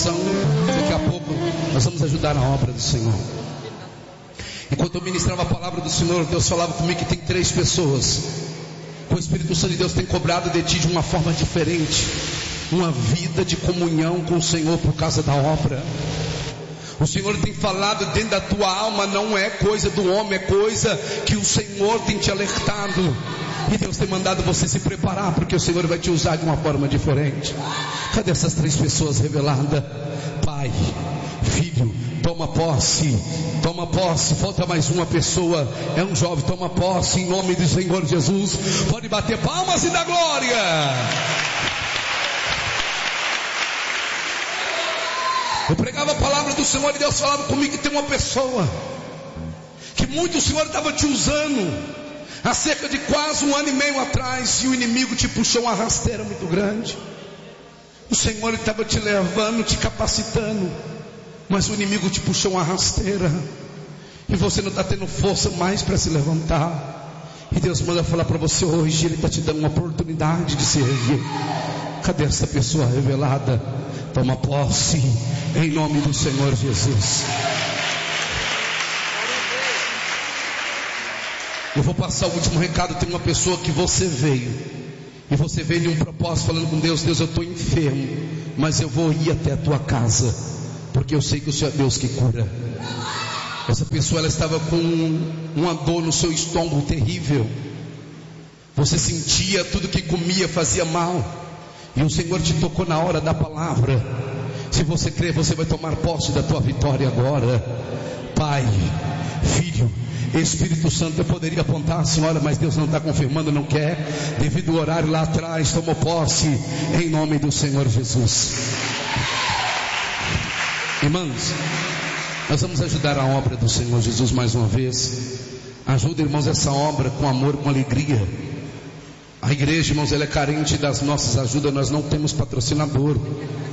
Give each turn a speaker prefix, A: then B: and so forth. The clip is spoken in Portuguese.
A: oração. Daqui a pouco nós vamos ajudar na obra do Senhor. Enquanto eu ministrava a palavra do Senhor, Deus falava comigo que tem 3 pessoas. O Espírito Santo de Deus tem cobrado de ti de uma forma diferente. Uma vida de comunhão com o Senhor por causa da obra. O Senhor tem falado dentro da tua alma, não é coisa do homem, é coisa que o Senhor tem te alertado. E Deus tem mandado você se preparar, porque o Senhor vai te usar de uma forma diferente. Cadê essas 3 pessoas reveladas? Pai, Filho, toma posse, toma posse. Falta mais uma pessoa, é um jovem, toma posse em nome do Senhor Jesus. Pode bater palmas e dar glória. Eu pregava a palavra do Senhor e Deus falava comigo que tem uma pessoa que muito o Senhor estava te usando há cerca de quase 1 ano e meio atrás, e o inimigo te puxou uma rasteira muito grande. O Senhor estava te levando, te capacitando, mas o inimigo te puxou uma rasteira e você não está tendo força mais para se levantar. E Deus manda falar para você hoje, Ele está te dando uma oportunidade de se erguer. Cadê essa pessoa revelada? Toma posse em nome do Senhor Jesus. Eu vou passar o último recado. Tem uma pessoa que você veio, e você veio de um propósito falando com Deus: Deus, eu estou enfermo, mas eu vou ir até a tua casa, porque eu sei que o Senhor é Deus que cura. Essa pessoa, ela estava com uma dor no seu estômago terrível. Você sentia tudo que comia fazia mal, e o Senhor te tocou na hora da palavra. Se você crer, você vai tomar posse da tua vitória agora. Pai, Filho, Espírito Santo. Eu poderia apontar a senhora, mas Deus não está confirmando, não quer, devido ao horário lá atrás. Tomou posse em nome do Senhor Jesus. Irmãos, nós vamos ajudar a obra do Senhor Jesus mais uma vez. Ajuda, irmãos, essa obra com amor, com alegria. A igreja, irmãos, ela é carente das nossas ajudas. Nós não temos patrocinador.